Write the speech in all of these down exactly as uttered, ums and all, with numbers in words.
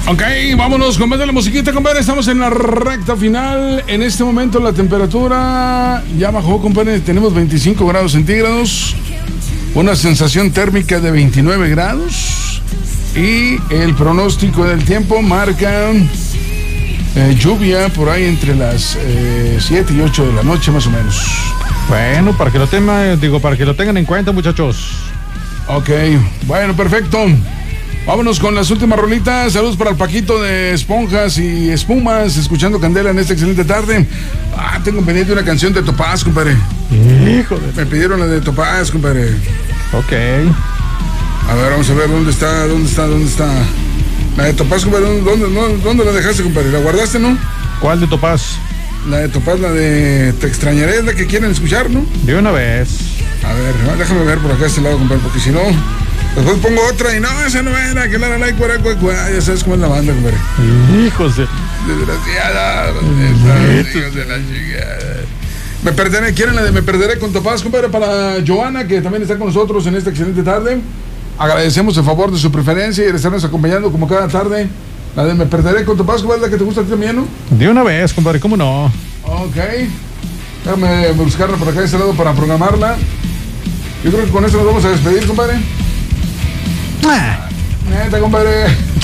Ok, vámonos con más de la musiquita, compadre. Estamos en la recta final. En este momento la temperatura ya bajó, compadre. Tenemos veinticinco grados centígrados. Una sensación térmica de veintinueve grados. Y el pronóstico del tiempo marca eh, lluvia por ahí entre las eh, siete y ocho de la noche, más o menos. Bueno, para que lo tengan, digo, para que lo tengan en cuenta, muchachos. Ok, bueno, perfecto. Vámonos con las últimas rolitas. Saludos para el Paquito de Esponjas y Espumas, escuchando Candela en esta excelente tarde. Ah, tengo pendiente una canción de Topaz, compadre. Hijo de... Me pidieron la de Topaz, compadre. Ok. A ver, vamos a ver dónde está, dónde está, dónde está. La de Topaz, compadre, ¿dónde, dónde, dónde la dejaste, compadre? ¿La guardaste, no? ¿Cuál de Topaz? La de Topaz, la de Te extrañaré, es la que quieren escuchar, ¿no? De una vez. A ver, déjame ver por acá a este lado, compadre, porque si no... Después pongo otra y no, esa no era, que la la la cuara, cuara, cuara. Ya sabes cómo es la banda, compadre. Hijos de... Desgraciada, hijos de la chingada. Me perderé, ¿quieren la de Me Perderé con Topaz, compadre? Para Joana, que también está con nosotros en esta excelente tarde. Agradecemos el favor de su preferencia y de estarnos acompañando como cada tarde. La de Me Perderé con Topaz, ¿cuál es la que te gusta a ti también, no? De una vez, compadre, ¿cómo no? Ok. Déjame buscarla por acá de este lado para programarla. Yo creo que con esto nos vamos a despedir, compadre. Neta, compadre.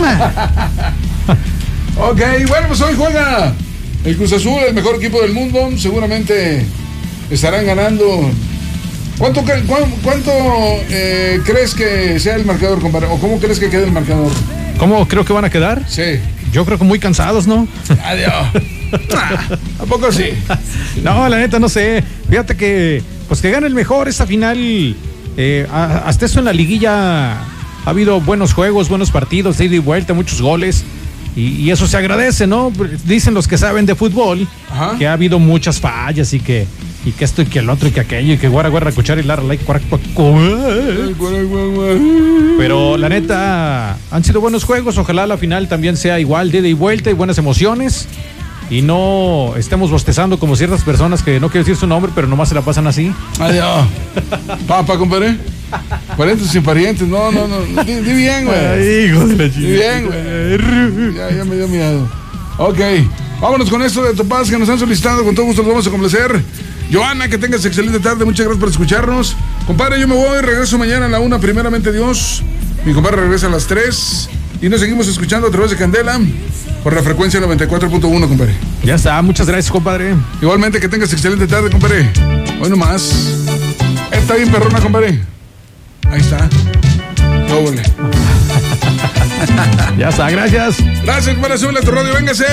Ok, bueno, pues hoy juega el Cruz Azul, el mejor equipo del mundo. Seguramente estarán ganando. ¿Cuánto, cuánto, cuánto eh, crees que sea el marcador, compadre? ¿O cómo crees que quede el marcador? ¿Cómo creo que van a quedar? Sí. Yo creo que muy cansados, ¿no? Adiós. ¿A poco sí? No, la neta, no sé. Fíjate que, pues que gane el mejor esta final. Eh, hasta eso en la liguilla ha habido buenos juegos, buenos partidos, de ida y vuelta, muchos goles. Y, y eso se agradece, ¿no? Dicen los que saben de fútbol. Ajá. Que ha habido muchas fallas y que, y que esto y que el otro y que aquello y que guarra, guarra, cuchara y lara, like, cuara, cuara. Pero la neta, han sido buenos juegos. Ojalá la final también sea igual, de ida y vuelta y buenas emociones. Y no estemos bostezando como ciertas personas que no quiero decir su nombre, pero nomás se la pasan así. Adiós. Papa, compadre. Parientes y parientes. No, no, no. Di, di bien, güey. Hijo de la chica. Di bien, güey. Ya, ya me dio miedo. Ok. Vámonos con esto de Topaz que nos han solicitado. Con todo gusto los vamos a complacer. Joana, que tengas excelente tarde. Muchas gracias por escucharnos. Compadre, yo me voy. Regreso mañana a la una. Primeramente Dios. Mi compadre regresa a las tres. Y nos seguimos escuchando a través de Candela por la frecuencia noventa y cuatro punto uno, compadre. Ya está, muchas gracias, compadre. Igualmente, que tengas excelente tarde, compadre. Hoy nomás. Está bien perrona, compadre. Ahí está. Doble. Ya está, gracias. Gracias, compadre. Súbele a tu radio, véngase.